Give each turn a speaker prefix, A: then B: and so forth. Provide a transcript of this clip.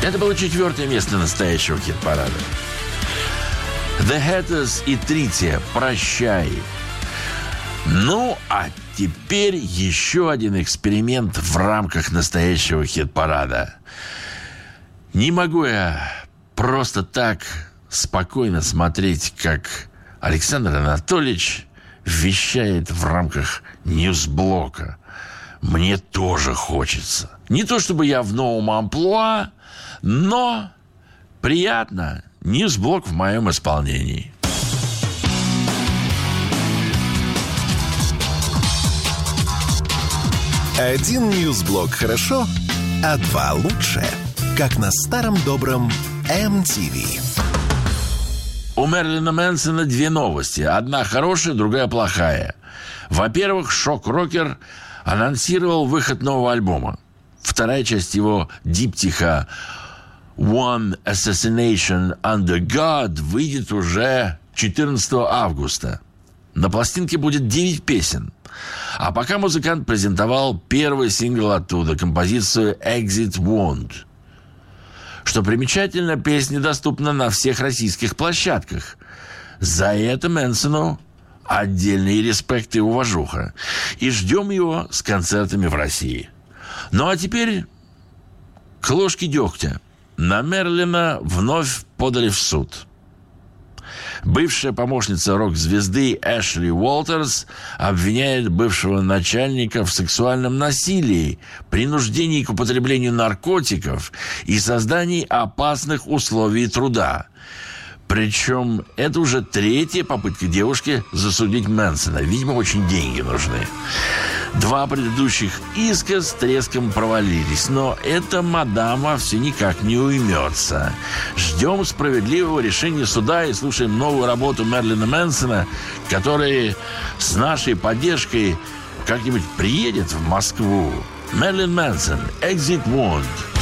A: Это было 4-е место настоящего хит-парада. The Hatters и Триtia «Прощай». Ну, а теперь еще один эксперимент в рамках настоящего хит-парада. Не могу я просто так спокойно смотреть, как Александр Анатольевич вещает в рамках ньюсблока. Мне тоже хочется. Не то чтобы я в новом амплуа, но приятно. Ньюсблок в моем исполнении.
B: Один ньюсблок хорошо, а 2 лучше. Как на старом добром MTV.
A: У Мерлина Мэнсона 2 новости. Одна хорошая, другая плохая. Во-первых, шок-рокер анонсировал выход нового альбома. Вторая часть его диптиха «One Assassination Under God» выйдет уже 14 августа. На пластинке будет 9 песен. А пока музыкант презентовал первый сингл оттуда, композицию «Exit Wound». Что примечательно, песня доступна на всех российских площадках. За это Мэнсону отдельный респект и уважуха. И ждем его с концертами в России. Ну а теперь к ложке дегтя. На Мерлина вновь подали в суд. Бывшая помощница рок-звезды Эшли Уолтерс обвиняет бывшего начальника в сексуальном насилии, принуждении к употреблению наркотиков и создании опасных условий труда. Причем это уже 3-я попытка девушки засудить Мэнсона. Видимо, очень деньги нужны. 2 предыдущих иска с треском провалились, но эта мадама все никак не уймется. Ждем справедливого решения суда и слушаем новую работу Мерлина Мэнсона, который с нашей поддержкой как-нибудь приедет в Москву. Мерлин Мэнсон, «Exit Wound».